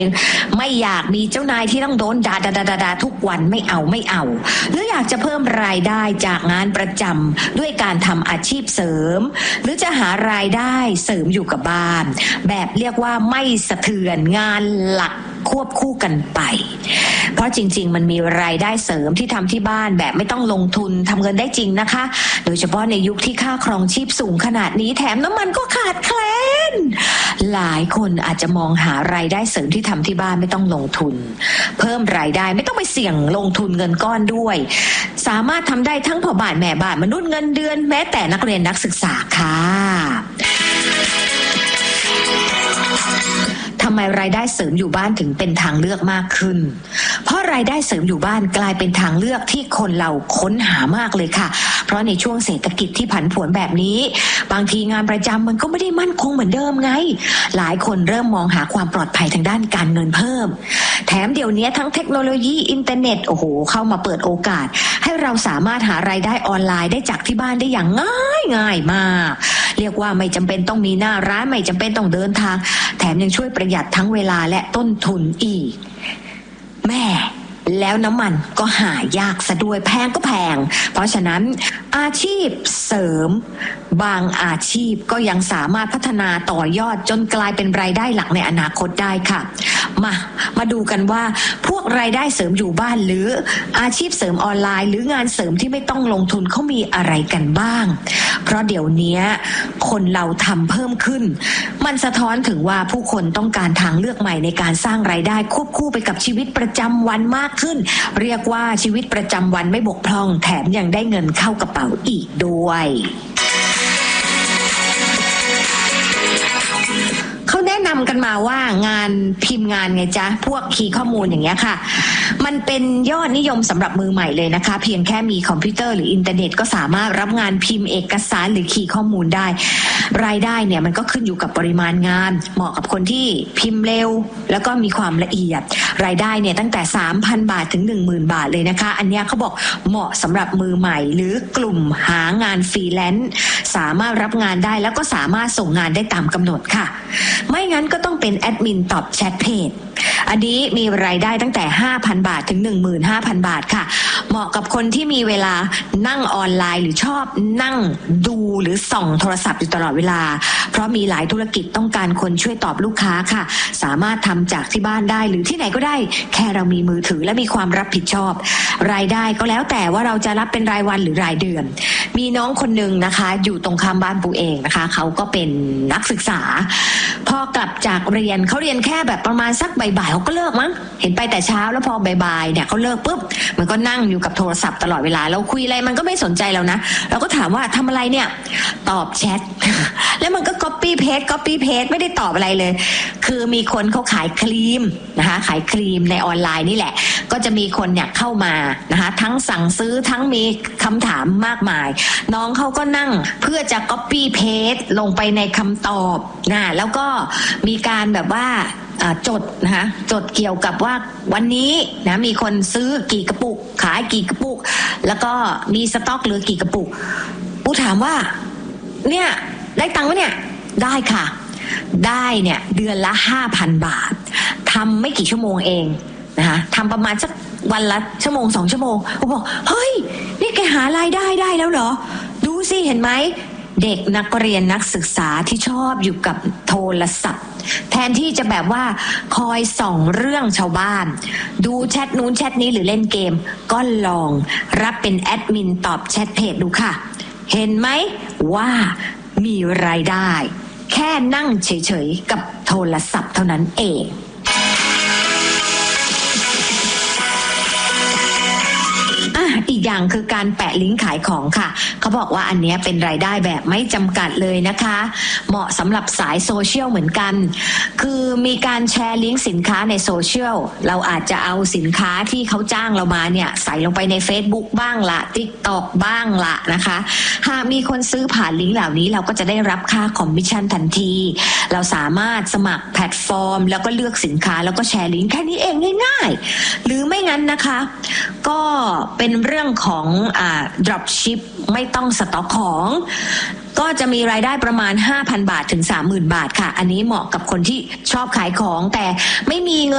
ไม่อยากมีเจ้านายที่ต้องโดนด่าทุกวันไม่เอาหรืออยากจะเพิ่มรายได้จากงานประจำด้วยการทำอาชีพเสริมหรือจะหารายได้เสริมอยู่กับบ้านแบบเรียกว่าไม่สะเทือนงานหลักควบคู่กันไปเพราะจริงๆมันมีรายได้เสริมที่ทำที่บ้านแบบไม่ต้องลงทุนทำเงินได้จริงนะคะโดยเฉพาะในยุคที่ค่าครองชีพสูงขนาดนี้แถมน้ำมันก็ขาดแคลนหลายคนอาจจะมองหารายได้เสริมที่ทำที่บ้านไม่ต้องลงทุนเพิ่มรายได้ไม่ต้องไปเสี่ยงลงทุนเงินก้อนด้วยสามารถทำได้ทั้งพ่อบ้านแม่บ้านมนุษย์เงินเดือนแม้แต่นักเรียนนักศึกษาค่ะทำไมรายได้เสริมอยู่บ้านถึงเป็นทางเลือกมากขึ้นเพราะรายได้เสริมอยู่บ้านกลายเป็นทางเลือกที่คนเราค้นหามากเลยค่ะเพราะในช่วงเศรษฐกิจที่ผันผวนแบบนี้บางทีงานประจำมันก็ไม่ได้มั่นคงเหมือนเดิมไงหลายคนเริ่มมองหาความปลอดภัยทางด้านการเงินเพิ่มแถมเดี๋ยวนี้ทั้งเทคโนโลยีอินเทอร์เน็ตเข้ามาเปิดโอกาสให้เราสามารถหารายได้ออนไลน์ได้จากที่บ้านได้อย่างง่ายมากเรียกว่าไม่จำเป็นต้องมีหน้าร้านไม่จำเป็นต้องเดินทางแถมยังช่วยประหยัดทั้งเวลาและต้นทุนอีกแม่แล้วน้ำมันก็หายากซะด้วยแพงก็แพงเพราะฉะนั้นอาชีพเสริมบางอาชีพก็ยังสามารถพัฒนาต่อยอดจนกลายเป็นรายได้หลักในอนาคตได้ค่ะมาดูกันว่าพวกรายได้เสริมอยู่บ้านหรืออาชีพเสริมออนไลน์หรืองานเสริมที่ไม่ต้องลงทุนเขามีอะไรกันบ้างเพราะเดี๋ยวนี้คนเราทำเพิ่มขึ้นมันสะท้อนถึงว่าผู้คนต้องการทางเลือกใหม่ในการสร้างรายได้ควบคู่ไปกับชีวิตประจำวันมากขึ้นเรียกว่าชีวิตประจำวันไม่บกพร่องแถมยังได้เงินเข้ากระเป๋าอีกด้วยเขาแนะนำกันมาว่างานพิมพ์งานไงจ๊ะพวกคีย์ข้อมูลอย่างเงี้ยค่ะมันเป็นยอดนิยมสำหรับมือใหม่เลยนะคะเพียงแค่มีคอมพิวเตอร์หรืออินเทอร์เน็ตก็สามารถรับงานพิมพ์เอกสารหรือคีย์ข้อมูลได้รายได้เนี่ยมันก็ขึ้นอยู่กับปริมาณงานเหมาะกับคนที่พิมพ์เร็วแล้วก็มีความละเอียดรายได้เนี่ยตั้งแต่ 3,000 บาทถึง 10,000 บาทเลยนะคะอันเนี้ยเขาบอกเหมาะสำหรับมือใหม่หรือกลุ่มหางานฟรีแลนซ์สามารถรับงานได้แล้วก็สามารถส่งงานได้ตามกำหนดค่ะไม่งั้นก็ต้องเป็นแอดมินตอบแชทเพจอันนี้มีรายได้ตั้งแต่ 5,000 บาทถึง 15,000 บาทค่ะเหมาะกับคนที่มีเวลานั่งออนไลน์หรือชอบนั่งดูหรือส่องโทรศัพท์อยู่ตลอดเวลาเพราะมีหลายธุรกิจต้องการคนช่วยตอบลูกค้าค่ะสามารถทำจากที่บ้านได้หรือที่ไหนก็ได้แค่เรามีมือถือและมีความรับผิดชอบรายได้ก็แล้วแต่ว่าเราจะรับเป็นรายวันหรือรายเดือนมีน้องคนนึงนะคะอยู่ตรงข้ามบ้านปูเองนะคะเขาก็เป็นนักศึกษาพอกลับจากเรียนเขาเรียนแค่แบบประมาณสักบ่ายๆเขาก็เลิกมั้งเห็นไปแต่เช้าแล้วพอบ่ายๆเนี่ยเขาเลิกปุ๊บมันก็นั่งอยู่กับโทรศัพท์ตลอดเวลาเราคุยอะไรมันก็ไม่สนใจเรานะเราก็ถามว่าทำอะไรเนี่ยตอบแชท แล้วมันก็ copy paste ไม่ได้ตอบอะไรเลยคือมีคนเขาขายครีมนะคะขายครีมในออนไลน์นี่แหละก็จะมีคนเนี่ยเข้ามานะคะทั้งสั่งซื้อทั้งมีคำถามมากมายน้องเขาก็นั่งเพื่อจะ copy paste ลงไปในคำตอบนะแล้วก็มีการแบบว่าจดนะคะจดเกี่ยวกับว่าวันนี้นะมีคนซื้อกี่กระปุกขายกี่กระปุกแล้วก็มีสต็อกเหลือกี่กระปุกปูถามว่าเนี่ยได้ตังค์ไหมเนี่ยได้ค่ะได้เนี่ยเดือนละ 5,000 บาททำไม่กี่ชั่วโมงเองนะคะทำประมาณสักวันละชั่วโมง2ชั่วโมงผมบอกเฮ้ยนี่แกหารายได้ได้แล้วเหรอดูสิเห็นไหมเด็กนักเรียนนักศึกษาที่ชอบอยู่กับโทรศัพท์แทนที่จะแบบว่าคอยส่องเรื่องชาวบ้านดูแชทนู้นแชทนี้หรือเล่นเกมก็ลองรับเป็นแอดมินตอบแชทเพจดูค่ะเห็นไหมว่ามีรายได้แค่นั่งเฉยๆกับโทรศัพท์เท่านั้นเองอีกอย่างคือการแปะลิงก์ขายของค่ะเขาบอกว่าอันนี้เป็นรายได้แบบไม่จำกัดเลยนะคะเหมาะสำหรับสายโซเชียลเหมือนกันคือมีการแชร์ลิงก์สินค้าในโซเชียลเราอาจจะเอาสินค้าที่เขาจ้างเรามาเนี่ยใส่ลงไปใน Facebook บ้างละ TikTok บ้างละนะคะหากมีคนซื้อผ่านลิงก์เหล่านี้เราก็จะได้รับค่าคอมมิชชั่นทันทีเราสามารถสมัครแพลตฟอร์มแล้วก็เลือกสินค้าแล้วก็แชร์ลิงก์แค่นี้เองง่ายๆหรือไม่งั้นนะคะก็เป็นเรื่องของdropship ไม่ต้องสต็อกของก็จะมีรายได้ประมาณ 5,000 บาทถึง 30,000 บาทค่ะอันนี้เหมาะกับคนที่ชอบขายของแต่ไม่มีเงิน